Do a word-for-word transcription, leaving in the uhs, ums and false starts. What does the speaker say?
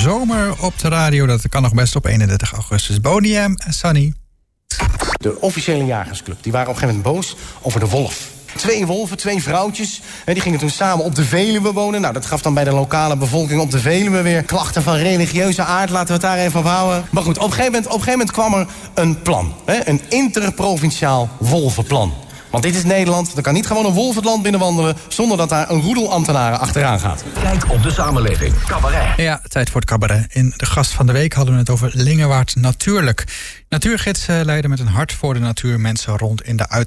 zomer op de radio. Dat kan nog best op eenendertig augustus. Boney M en Sunny. De officiële jagersclub, die waren op een gegeven moment boos over de wolf. Twee wolven, twee vrouwtjes, en die gingen toen samen op de Veluwe wonen. Nou, dat gaf dan bij de lokale bevolking op de Veluwe weer klachten van religieuze aard. Laten we het daar even op houden. Maar goed, op een gegeven moment, op een gegeven moment kwam er een plan. Hè? Een interprovinciaal wolvenplan. Want dit is Nederland, er kan niet gewoon een wolf het land binnenwandelen zonder dat daar een roedel ambtenaren achteraan gaat. Kijk op de samenleving. Cabaret. Ja, tijd voor het cabaret. In de gast van de week hadden we het over Lingewaard Natuurlijk. Natuurgidsen leiden met een hart voor de natuur mensen rond in de uit